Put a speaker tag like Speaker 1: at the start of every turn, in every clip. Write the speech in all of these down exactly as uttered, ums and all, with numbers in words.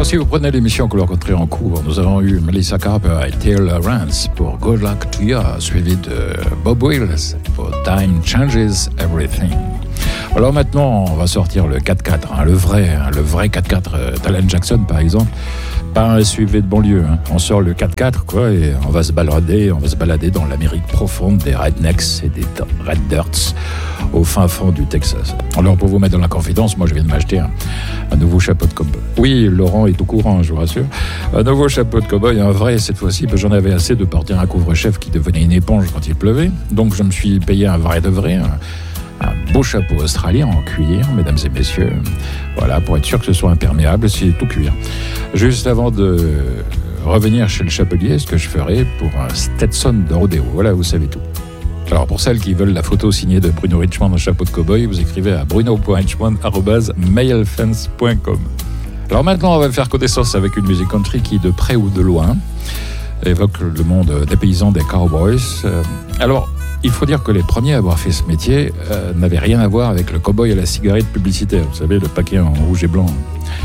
Speaker 1: Alors si vous prenez l'émission Couleur Country en cours, nous avons eu Melissa Carper et Taylor Rance pour Good Luck to You, suivi de Bob Wills pour Time Changes Everything. Alors maintenant, on va sortir le quatre-quatre, hein, le vrai, hein, le vrai quatre-quatre euh, d'Alan Jackson par exemple. Pas un S U V de banlieue, hein. On sort le quatre-quatre quoi et on va se balader, on va se balader dans l'Amérique profonde des rednecks et des red dirts au fin fond du Texas. Alors pour vous mettre dans la confidence, moi je viens de m'acheter un, un nouveau chapeau de cow-boy. Oui, Laurent est au courant, je vous rassure. Un nouveau chapeau de cow-boy, un vrai cette fois-ci, parce que j'en avais assez de porter un couvre-chef qui devenait une éponge quand il pleuvait. Donc je me suis payé un vrai de vrai, un, un beau chapeau australien en cuir, mesdames et messieurs. Voilà, pour être sûr que ce soit imperméable, c'est tout cuir. Juste avant de revenir chez le chapelier, ce que je ferai pour un Stetson de rodéo. Voilà, vous savez tout. Alors pour celles qui veulent la photo signée de Bruno Richmond en chapeau de cow-boy, vous écrivez à bruno point richmond arobase mailfence point com. Alors maintenant, on va faire connaissance avec une musique country qui, de près ou de loin, évoque le monde des paysans, des cowboys. Alors, il faut dire que les premiers à avoir fait ce métier euh, n'avaient rien à voir avec le cow-boy à la cigarette publicitaire. Vous savez, le paquet en rouge et blanc.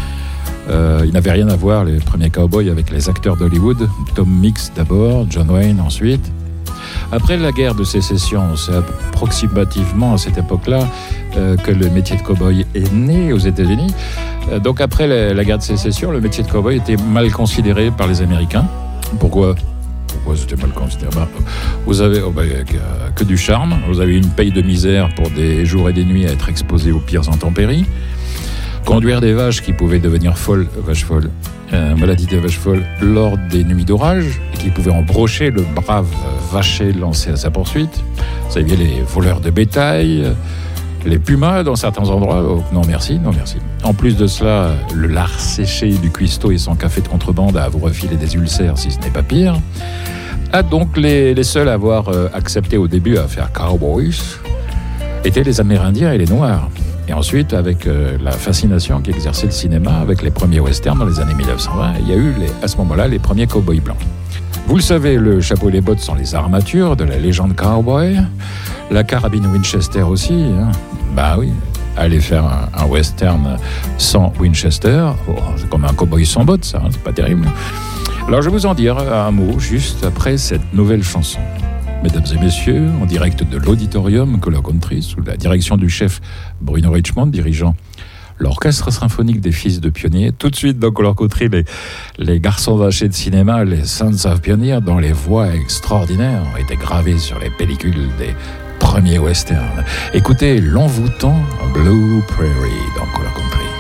Speaker 1: Euh, ils n'avaient rien à voir, les premiers cowboys, avec les acteurs d'Hollywood. Tom Mix d'abord, John Wayne ensuite. Après la guerre de sécession, c'est approximativement à cette époque-là euh, que le métier de cow-boy est né aux États-Unis. Euh, donc après la, la guerre de sécession, le métier de cow-boy était mal considéré par les Américains. Pourquoi ? Pourquoi c'était mal considéré ? bah, Vous avez oh bah, que, que du charme, vous avez une paye de misère pour des jours et des nuits à être exposés aux pires intempéries. Conduire des vaches qui pouvaient devenir folles, vaches folles, euh, maladie des vaches folles, lors des nuits d'orage, et qui pouvaient embrocher le brave vacher lancé à sa poursuite. Vous aviez les voleurs de bétail, les pumas dans certains endroits. Oh, non merci, non merci. En plus de cela, le lard séché du cuistot et son café de contrebande à vous refiler des ulcères, si ce n'est pas pire. Ah, donc les, les seuls à avoir euh, accepté au début à faire cowboys étaient les Amérindiens et les Noirs. Et ensuite, avec euh, la fascination qu'exerçait le cinéma, avec les premiers westerns dans les années mille neuf cent vingt, il y a eu les, à ce moment-là les premiers cow-boys blancs. Vous le savez, le chapeau et les bottes sont les armatures de la légende cowboy. La carabine Winchester aussi. Hein. Bah oui, aller faire un, un western sans Winchester, oh, c'est comme un cow-boy sans bottes, ça, hein, c'est pas terrible. Alors je vais vous en dire un mot juste après cette nouvelle chanson. Mesdames et messieurs, en direct de l'auditorium Couleur Country, sous la direction du chef Bruno Richmond, dirigeant l'orchestre symphonique des Fils de Pionniers. Tout de suite dans Couleur Country, les, les garçons vachés de cinéma, les Sons of Pioneers, dont les voix extraordinaires ont été gravées sur les pellicules des premiers westerns. Écoutez l'envoûtant Blue Prairie dans Couleur Country.